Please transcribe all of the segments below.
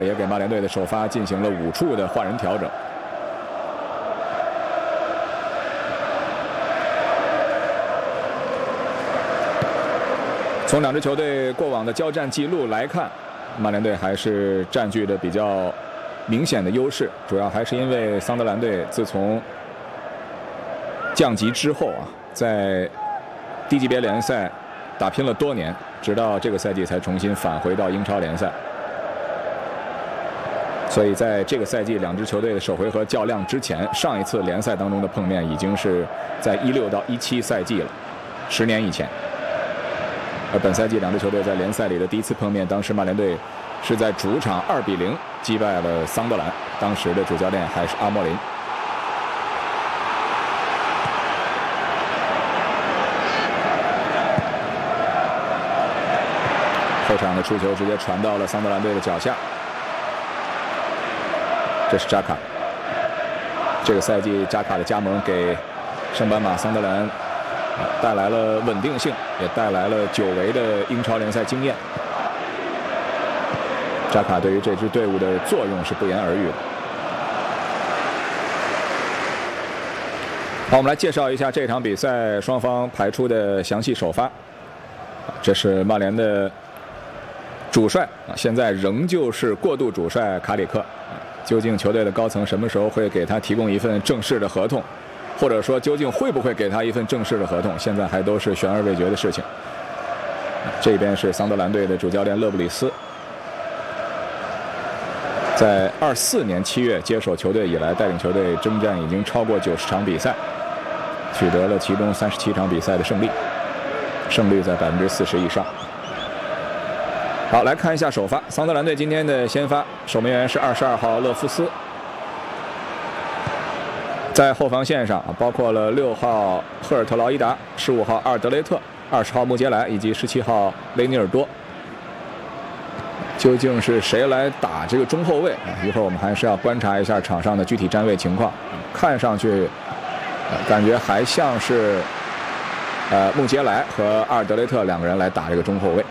也给曼联队的首发进行了5处的换人调整。从两支球队过往的交战记录来看，曼联队还是占据着比较明显的优势，主要还是因为桑德兰队自从降级之后啊，在低级别联赛打拼了多年，直到这个赛季才重新返回到英超联赛。所以在这个赛季两支球队的首回合较量之前，上一次联赛当中的碰面已经是在16到17赛季了，10年以前。而本赛季两支球队在联赛里的第一次碰面，当时曼联队是在主场2比0击败了桑德兰，当时的主教练还是阿莫林。后场的出球直接传到了桑德兰队的脚下，这是扎卡。这个赛季扎卡的加盟给圣班马桑德兰带来了稳定性，也带来了久违的英超联赛经验。扎卡对于这支队伍的作用是不言而喻的。好，我们来介绍一下这场比赛双方排出的详细首发。这是曼联的主帅，现在仍旧是过渡主帅卡里克。究竟球队的高层什么时候会给他提供一份正式的合同，或者说究竟会不会给他一份正式的合同，现在还都是悬而未决的事情。这边是桑德兰队的主教练勒布里斯，在24年7月接手球队以来，带领球队征战已经超过90场比赛，取得了其中37场比赛的胜利，胜率在40%以上。好，来看一下首发。桑德兰队今天的先发守门员是22号勒夫斯，在后防线上包括了6号赫尔特劳伊达、15号阿尔德雷特、20号穆杰莱以及17号雷尼尔多。究竟是谁来打这个中后卫？一会儿我们还是要观察一下场上的具体站位情况。看上去，感觉还像是穆杰莱和阿尔德雷特2个人来打这个中后卫。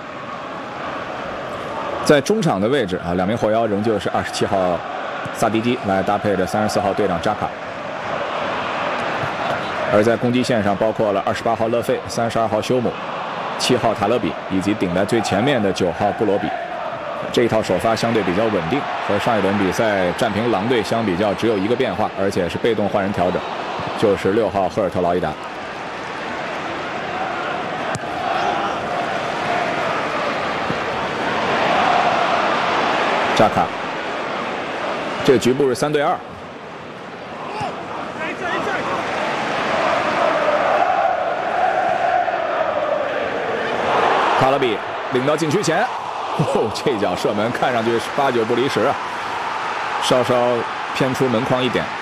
在中场的位置啊，2名后腰仍旧是27号萨迪基来搭配着34号队长扎卡，而在攻击线上包括了28号勒费、32号休姆、7号塔勒比以及顶在最前面的9号布罗比。这一套首发相对比较稳定，和上一轮比赛战平狼队相比较，只有一个变化，而且是被动换人调整，就是6号赫尔特劳伊达。扎卡，这个局部是3对2。卡勒比领到禁区前，这脚射门看上去是8、9不离10啊，稍稍偏出门框一点。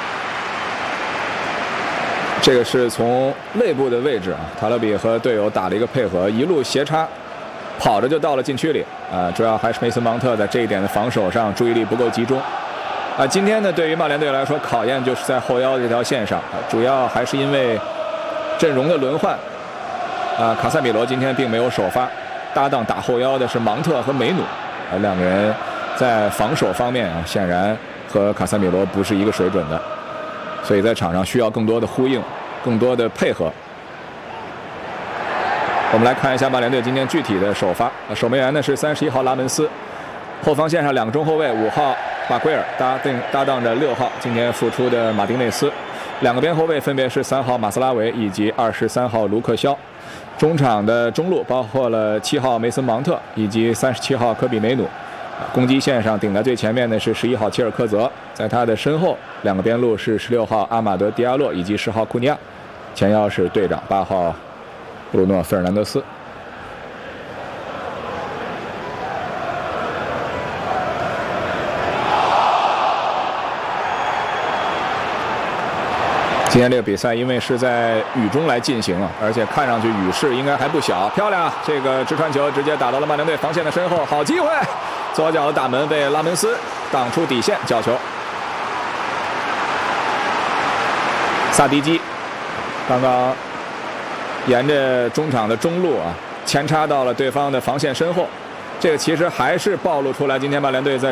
这个是从肋部的位置啊，塔勒比和队友打了一个配合，一路斜插，跑着就到了禁区里。主要还是梅森芒特在这一点的防守上注意力不够集中。今天呢，对于曼联队来说，考验就是在后腰这条线上，主要还是因为阵容的轮换。卡塞米罗今天并没有首发，搭档打后腰的是芒特和梅努，2个人在防守方面显然和卡塞米罗不是一个水准的，所以在场上需要更多的呼应，更多的配合。我们来看一下曼联队今天具体的首发，守门员呢是31号拉门斯，后防线上2个中后卫5号马奎尔搭档着6号今天复出的马丁内斯，2个边后卫分别是3号马斯拉维以及23号卢克肖。中场的中路包括了7号梅森芒特以及37号科比梅努，攻击线上顶在最前面的是11号切尔科泽，在他的身后2个边路是16号阿马德迪亚洛以及10号库尼亚，前腰是队长8号布鲁诺·费尔南德斯。今天这个比赛因为是在雨中来进行而且看上去雨势应该还不小，漂亮！这个直传球直接打到了曼联队防线的身后，好机会！左脚的大门被拉门斯挡出底线，角球。萨迪基刚刚沿着中场的中路前插到了对方的防线身后， 这个其实还是暴露出来今天曼联队在